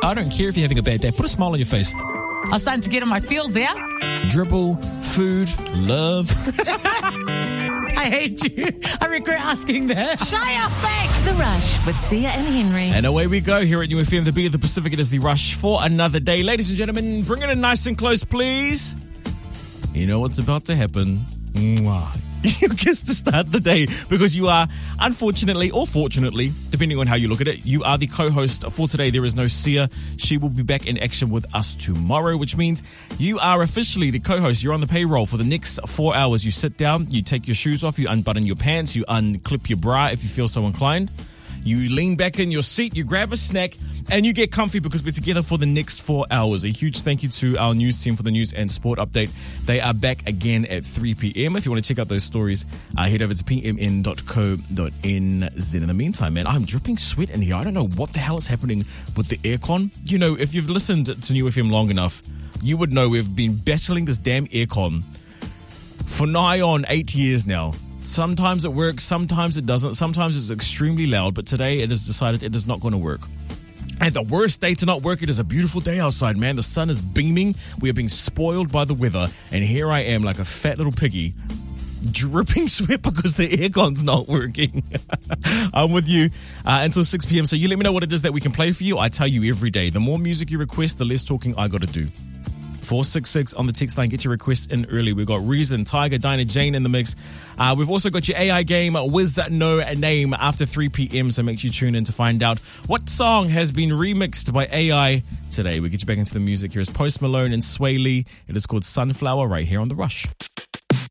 I don't care if you're having a bad day. Put a smile on your face. I'm starting to get in my feels there. Dribble, food, love. I hate you. I regret asking that. Shut your face. The Rush with Sia and Henry. And away we go here at New FM, the beat of the Pacific. It is The Rush for another day. Ladies and gentlemen, bring it in nice and close, please. You know what's about to happen. Mwah. You get to start the day because you are, unfortunately or fortunately, depending on how you look at it, you are the co-host for today. There is no Sia. She will be back in action with us tomorrow, which means you are officially the co-host. You're on the payroll for the next 4 hours. You sit down, you take your shoes off, you unbutton your pants, you unclip your bra if you feel so inclined. You lean back in your seat, you grab a snack, and you get comfy because we're together for the next 4 hours. A huge thank you to our news team for the news and sport update. They are back again at 3 p.m. If you want to check out those stories, head over to pmn.co.nz. In the meantime, man, I'm dripping sweat in here. I don't know what the hell is happening with the aircon. You know, if you've listened to New FM long enough, you would know we've been battling this damn aircon for nigh on 8 years now. Sometimes it works, sometimes it doesn't, sometimes it's extremely loud, but today it has decided it is not going to work. And the worst day to not work, it is a beautiful day outside, man. The sun is beaming, we are being spoiled by the weather, and here I am like a fat little piggy, dripping sweat because the aircon's not working. I'm with you until 6 p.m, so you let me know what it is that we can play for you. I tell you every day, the more music you request, the less talking I got to do. 466 on the text line. Get your requests in early. We've got Reason, Tiger, Dinah, Jane in the mix. We've also got your AI game, Wiz No Name, after 3 p.m. So make sure you tune in to find out what song has been remixed by AI today. We get you back into the music. Here's Post Malone and Sway Lee. It is called Sunflower right here on The Rush.